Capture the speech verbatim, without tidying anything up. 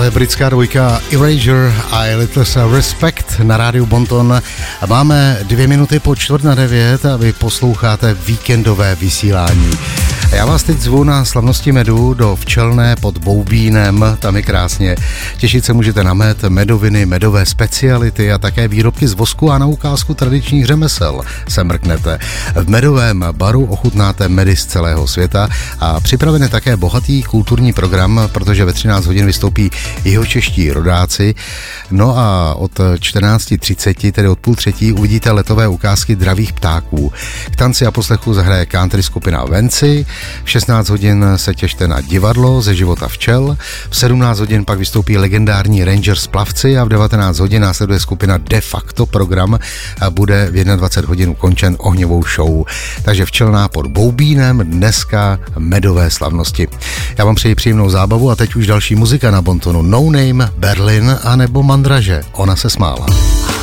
Tohle je britská dvojka Erasure a Little Respect na rádiu Bonton. Máme dvě minuty po čtvrt na devět a vy posloucháte víkendové vysílání. Já vás teď zvu na slavnosti medu do Včelné pod Boubínem, tam je krásně. Těšit se můžete na med, medoviny, medové speciality a také výrobky z vosku a na ukázku tradičních řemesel se mrknete. V medovém baru ochutnáte medy z celého světa a připraven je také bohatý kulturní program, protože ve třináct hodin vystoupí jihočeští rodáci. No a od čtrnáct třicet, tedy od půl třetí, uvidíte letové ukázky dravých ptáků. K tanci a poslechu zahraje country skupina Venci. V šestnáct hodin se těšte na divadlo ze života včel. V sedmnáct hodin pak vystoupí legendární Rangers plavci a v devatenáct hodin následuje skupina De facto program a bude v dvacet jedna hodin ukončen ohňovou show. Takže Včelná pod Boubínem, dneska medové slavnosti. Já vám přeji příjemnou zábavu a teď už další muzika na Bontonu. No Name, Berlin a nebo Mandraže. Ona se smála.